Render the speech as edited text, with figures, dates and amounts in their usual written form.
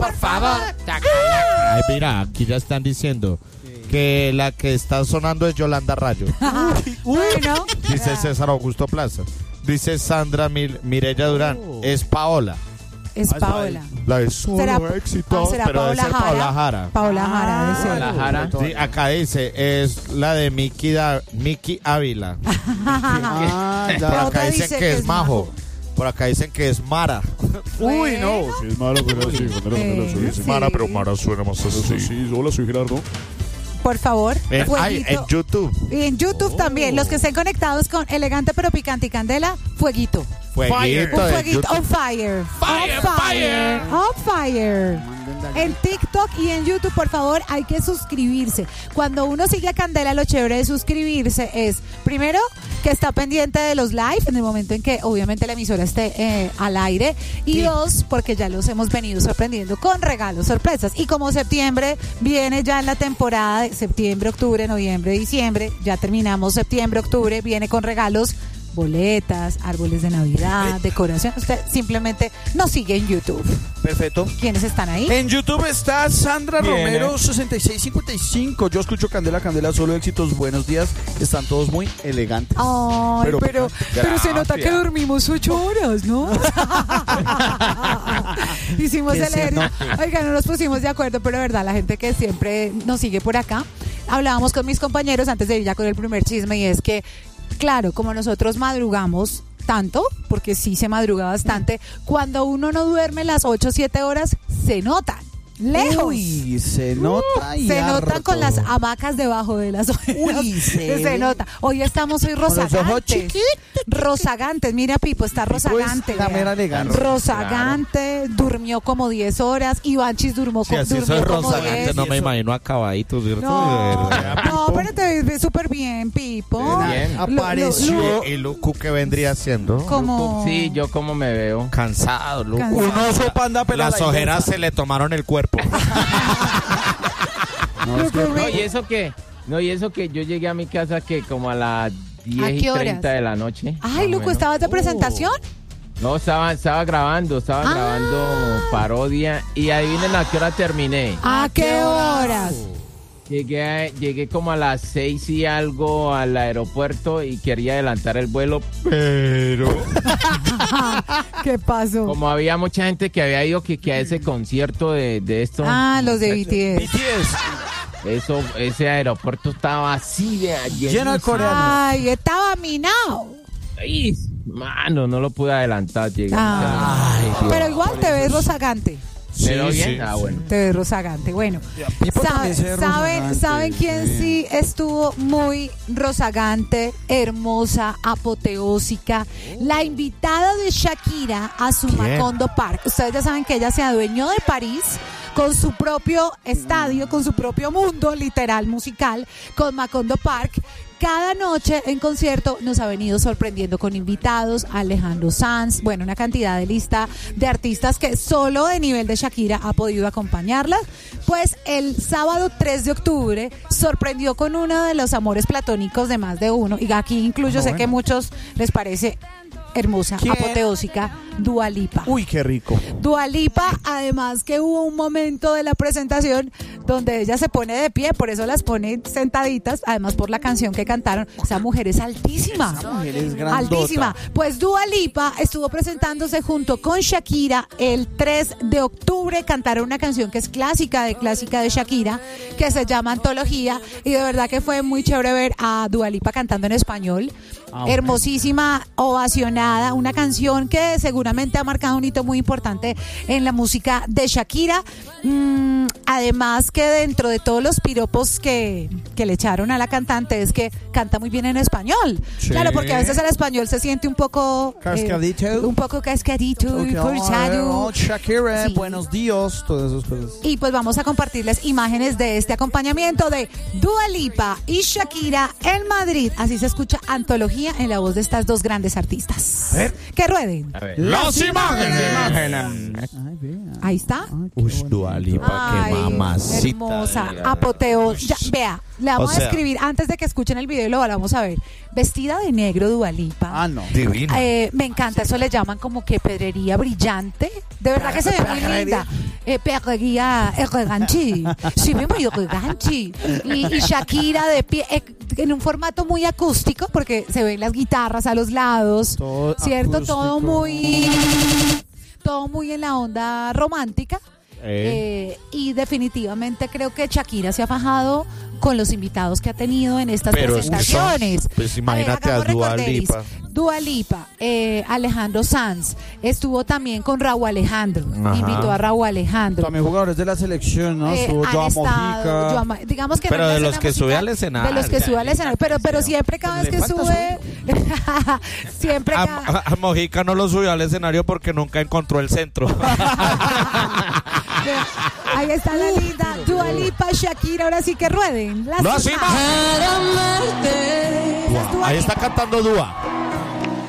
por favor. Ay, mira, aquí ya están diciendo que la que está sonando es Yolanda Rayo. Bueno. Dice César Augusto Plaza. Dice Sandra Mireya Durán. Es Paola. Es Paola. La de solo éxitos, será pero debe ser Paola Jara. Paola Jara, debe ser. Paola Jara. Sí, acá dice, es la de Miki Ávila. Por acá dicen que es Majo. Por acá dicen que es Mara. Uy, no. Sí, es Mara, pero así. Es Mara, pero Mara suena más así. Sí, hola, soy Gerardo. Por favor, Ay, en YouTube. Y en YouTube también, los que estén conectados con Elegante pero Picante y Candela, fueguito. Fueguito. Un fueguito, on fire. On fire. En TikTok y en YouTube, por favor, hay que suscribirse. Cuando uno sigue a Candela, lo chévere de suscribirse es, primero, que está pendiente de los live en el momento en que obviamente la emisora esté al aire. Y dos, porque ya los hemos venido sorprendiendo con regalos, sorpresas. Y como septiembre viene ya en la temporada de septiembre, octubre, noviembre, diciembre, ya terminamos septiembre, octubre, viene con regalos, boletas, árboles de Navidad, decoración. Usted simplemente nos sigue en YouTube. Perfecto. ¿Quiénes están ahí? En YouTube está Sandra Romero 6655. Yo escucho Candela, solo éxitos. Buenos días. Están todos muy elegantes. Ay, pero se nota que dormimos 8 horas, ¿no? Hicimos el ejercicio. Oiga, no nos pusimos de acuerdo, pero de verdad, la gente que siempre nos sigue por acá, hablábamos con mis compañeros antes de ir ya con el primer chisme, y es que, claro, como nosotros madrugamos tanto, porque sí se madruga bastante, cuando uno no duerme las 8 o 7 horas, se notan. Lejos. Uy, se nota y se harto. notan con las hamacas debajo de las orejas. Uy, se nota. Hoy estamos hoy rozagantes. Rozagantes. Mira, Pipo, está rozagante. La mera elegante. Rozagante, durmió como 10 horas. Ivanchis durmió, Si así durmió soy como rozagante, 10. no me imagino acabadito, ¿cierto? No, pero te ves súper bien, Pipo. Bien. Apareció. ¿Y Lucu qué vendría siendo? Como... Sí, yo como me veo. Cansado, Lucu. Cansado. Un oso panda, pero Las ojeras se le tomaron el cuerpo. No, y eso que yo llegué a mi casa que como a las 10:30 de la noche. Ay, Luco, ¿estabas de presentación? No, estaba grabando parodia y adivinen a qué hora terminé. ¿A qué horas? Llegué como a las 6 y algo al aeropuerto y quería adelantar el vuelo, pero ¿Qué pasó? como había mucha gente que había ido que a ese concierto de esto. Los de BTS. Ese aeropuerto estaba así de lleno de coreanos. Ay, estaba minado. Ay, mano, no lo pude adelantar. Llegué. Pero igual te ves rozagante. Pero bien, sí. bueno. Te ves rozagante. Bueno, Pipo también se ve rozagante. ¿saben quién sí estuvo muy rozagante, hermosa, apoteósica? La invitada de Shakira a su Macondo Park. Ustedes ya saben que ella se adueñó de París con su propio estadio, con su propio mundo literal musical, con Macondo Park. Cada noche en concierto nos ha venido sorprendiendo con invitados, Alejandro Sanz, bueno, una cantidad de lista de artistas que solo de nivel de Shakira ha podido acompañarla. Pues el sábado 3 de octubre sorprendió con uno de los amores platónicos de más de uno, y aquí incluyo, sé que a muchos les parece hermosa, apoteósica, Dua Lipa. Uy, qué rico. Dua Lipa, además que hubo un momento de la presentación donde ella se pone de pie, por eso las pone sentaditas, además por la canción que cantaron. Esa mujer es altísima. Esa mujer es grandota. Altísima. Pues Dua Lipa estuvo presentándose junto con Shakira el 3 de octubre. Cantaron una canción que es clásica de Shakira, que se llama Antología, y de verdad que fue muy chévere ver a Dua Lipa cantando en español. Hermosísima, ovacionada, una canción que seguramente ha marcado un hito muy importante en la música de Shakira. Además que dentro de todos los piropos que le echaron a la cantante es que canta muy bien en español. Sí. Claro, porque a veces el español se siente un poco cascadito y forzado. Shakira, Sí. buenos días, todas esas cosas. Y pues vamos a compartirles imágenes de este acompañamiento de Dua Lipa y Shakira en Madrid. Así se escucha Antología en la voz de estas dos grandes artistas. Que rueden. A ver. ¡Las imágenes! Ay, vea. Ahí está. Uy, Dua Lipa, qué mamacita. Hermosa, apoteo. Ya, vea, le vamos O sea, a escribir antes de que escuchen el video y lo vamos a ver. Vestida de negro, Dua Lipa. Ah, no. Divina. Me encanta, eso le llaman como que pedrería brillante. De verdad que se ve muy linda. perrería eleganti. Sí, muy eleganti. Y Shakira de pie, en un formato muy acústico, porque se ven las guitarras a los lados, Todo ¿cierto? acústico. Todo muy en la onda romántica. Y definitivamente creo que Shakira se ha fajado con los invitados que ha tenido en estas presentaciones. Pues imagínate a Dua Lipa. Dua Lipa, Alejandro Sanz, estuvo también con Raúl Alejandro, invitó a Raúl Alejandro. También jugadores de la selección, ¿no? Estuvo Joan Mojica. Digamos que Pero no de en la los que escena sube al musical, escenario. de los que sube al escenario, pero siempre cada vez que sube, siempre A Mojica no lo subió al escenario porque nunca encontró el centro. ahí está la linda Dua Lipa, Shakira, ahora sí que rueden. ¡No, así Las Ahí está cantando Dua.